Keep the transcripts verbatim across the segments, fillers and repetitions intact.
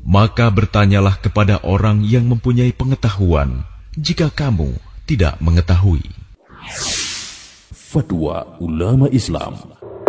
Maka bertanyalah kepada orang yang mempunyai pengetahuan, jika kamu tidak mengetahui. Fatwa Ulama Islam.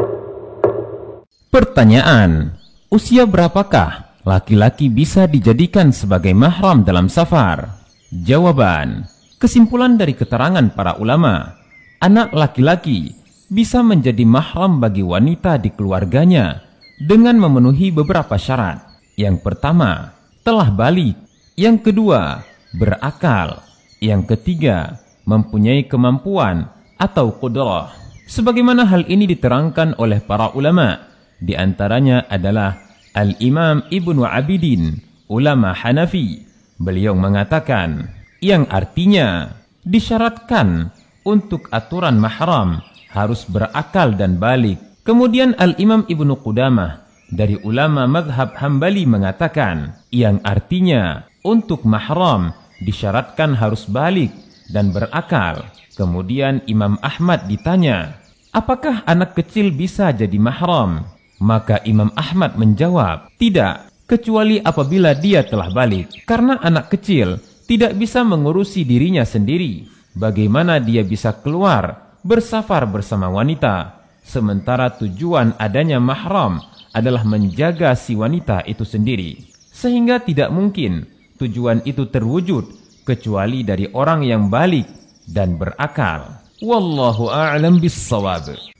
Pertanyaan: usia berapakah laki-laki bisa dijadikan sebagai mahram dalam safar? Jawaban: kesimpulan dari keterangan para ulama, anak laki-laki bisa menjadi mahram bagi wanita di keluarganya dengan memenuhi beberapa syarat. Yang pertama, telah balik. Yang kedua, berakal. Yang ketiga, mempunyai kemampuan atau qudrah. Sebagaimana hal ini diterangkan oleh para ulama, di antaranya adalah Al-Imam Ibnu Abidin, ulama Hanafi. Beliau mengatakan, yang artinya disyaratkan untuk aturan mahram harus berakal dan balik. Kemudian Al-Imam Ibnu Qudamah dari ulama mazhab Hambali mengatakan, yang artinya untuk mahram disyaratkan harus balik dan berakal. Kemudian Imam Ahmad ditanya, apakah anak kecil bisa jadi mahram? Maka Imam Ahmad menjawab, tidak, kecuali apabila dia telah balik. Karena anak kecil tidak bisa mengurusi dirinya sendiri. Bagaimana dia bisa keluar bersafar bersama wanita? Sementara tujuan adanya mahram adalah menjaga si wanita itu sendiri. Sehingga tidak mungkin tujuan itu terwujud kecuali dari orang yang balik dan berakal. Wallahu a'lam bissawab.